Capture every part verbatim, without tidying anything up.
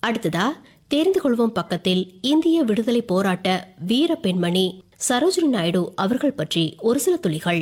அடுத்ததா தெரிந்து கொள்வோம் பக்கத்தில் இந்திய விடுதலை போராட்ட வீர பெண்மணி சரோஜினி நாயுடு அவர்கள் பற்றி ஒரு சில துளிகள்.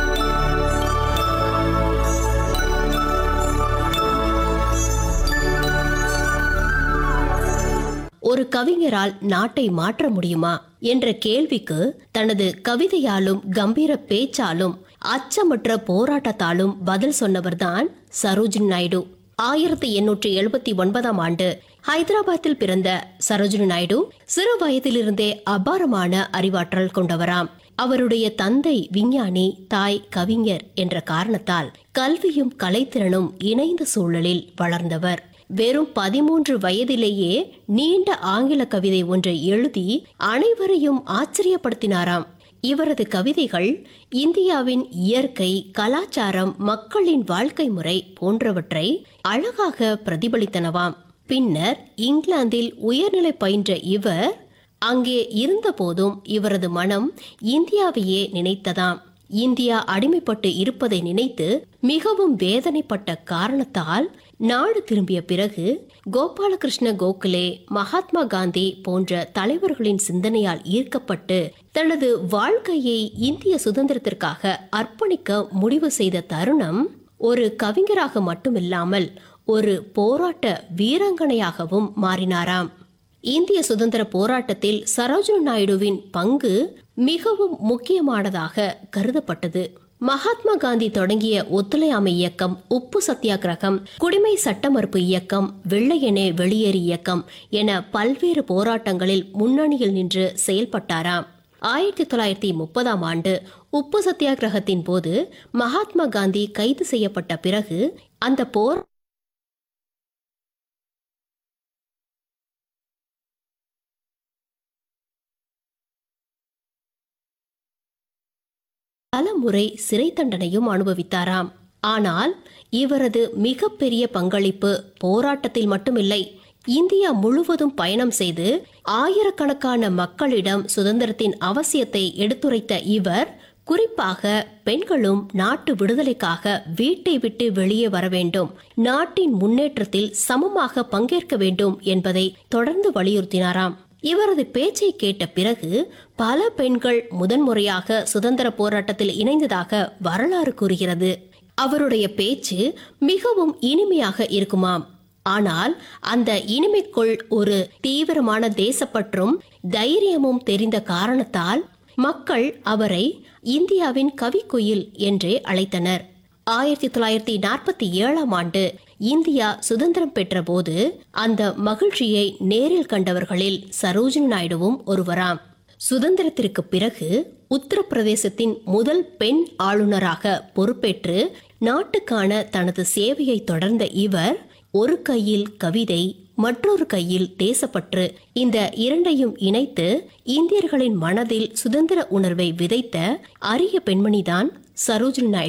ஒரு கவிஞரால் நாட்டை மாற்ற முடியுமா என்ற கேள்விக்கு தனது கவிதையாலும் கம்பீர பேச்சாலும் அச்சமற்ற போராட்டத்தாலும் பதில் சொன்னவர்தான் சரோஜினி நாயுடு. ஆயிரத்தி எண்ணூற்றி எழுபத்தி ஒன்பதாம் ஆண்டு ஹைதராபாத்தில் பிறந்த சரோஜினி நாயுடு சிறு வயதிலிருந்தே அபாரமான அறிவாற்றல் கொண்டவராம். அவருடைய தந்தை விஞ்ஞானி, தாய் கவிஞர் என்ற காரணத்தால் கல்வியும் கலைத்திறனும் இணைந்த சூழலில் வளர்ந்தவர். வெறும் பதிமூன்று வயதிலேயே நீண்ட ஆங்கில கவிதை ஒன்றை எழுதி அனைவரையும் ஆச்சரியப்படுத்தினாராம். இவரது கவிதைகள் இந்தியாவின் இயற்கை, கலாச்சாரம், மக்களின் வாழ்க்கை முறை போன்றவற்றை அழகாக பிரதிபலித்தனவாம். பின்னர் இங்கிலாந்தில் உயர்நிலை பயின்ற இவர் அங்கே இருந்த போதும் இவரது மனம் இந்தியாவையே நினைத்ததாம். இந்தியா அடிமைப்பட்டு இருப்பதை நினைத்து மிகவும் வேதனைப்பட்ட காரணத்தால் நாடு திரும்பிய பிறகு கோபாலகிருஷ்ண கோகலே, மகாத்மா காந்தி போன்ற தலைவர்களின் சிந்தனையால் ஈர்க்கப்பட்டு தனது வாழ்க்கையை இந்திய சுதந்திரத்திற்காக அர்ப்பணிக்க முடிவு செய்த தருணம் ஒரு கவிஞராக மட்டுமில்லாமல் ஒரு போராட்ட வீராங்கனையாகவும் மாறினாராம். இந்திய சுதந்திர போராட்டத்தில் சரோஜினி நாயுடுவின் பங்கு மிகவும் முக்கியமானதாக கருதப்பட்டது. மகாத்மா காந்தி தொடங்கிய ஒத்துழையாமை இயக்கம், உப்பு சத்தியாகிரகம், குடிமை சட்ட மறுப்பு இயக்கம், வெள்ளையனே வெளியேறு இயக்கம் என பல்வேறு போராட்டங்களில் முன்னணியில் நின்று செயல்பட்டாராம். ஆயிரத்தி தொள்ளாயிரத்தி முப்பதாம் ஆண்டு உப்பு சத்தியாகிரகத்தின் போது மகாத்மா காந்தி கைது செய்யப்பட்ட பிறகு அந்த போர் பல முறை சிறை தண்டனையும் அனுபவித்தாராம். ஆனால் இவரது மிகப்பெரிய பங்களிப்பு போராட்டத்தில் மட்டுமில்லை, இந்தியா முழுவதும் பயணம் செய்து ஆயிரக்கணக்கான மக்களிடம் சுதந்திரத்தின் அவசியத்தை எடுத்துரைத்த இவர் குறிப்பாக பெண்களும் நாட்டு விடுதலைக்காக வீட்டை விட்டு வெளியே வர வேண்டும், நாட்டின் முன்னேற்றத்தில் சமமாக பங்கேற்க வேண்டும் என்பதை தொடர்ந்து வலியுறுத்தினாராம். இவரது பேச்சை கேட்ட பிறகு பல பெண்கள் முதன்முறையாக சுதந்திர போராட்டத்தில் இணைந்ததாக வரலாறு கூறுகிறது. அவருடைய பேச்சு மிகவும் இனிமையாக இருக்குமாம். ஆனால் அந்த இனிமைக்குள் ஒரு தீவிரமான தேசப்பற்றும் தைரியமும் தெரிந்த காரணத்தால் மக்கள் அவரை இந்தியாவின் கவிக்குயில் என்றே அழைத்தனர். ஆயிரத்தி தொள்ளாயிரத்தி நாற்பத்தி ஏழாம் ஆண்டு இந்தியா சுதந்திரம் பெற்ற போது அந்த மகிழ்ச்சியை நேரில் கண்டவர்களில் சரோஜினி நாயுடுவும் ஒருவராம். சுதந்திரத்திற்கு பிறகு உத்தரப்பிரதேசத்தின் முதல் பெண் ஆளுநராக பொறுப்பேற்று நாட்டுக்கான தனது சேவையை தொடர்ந்த இவர் ஒரு கையில் கவிதை, மற்றொரு கையில் தேசப்பற்று, இந்த இரண்டையும் இணைத்து இந்தியர்களின் மனதில் சுதந்திர உணர்வை விதைத்த அரிய பெண்மணிதான் சரோஜினி நாயுடு.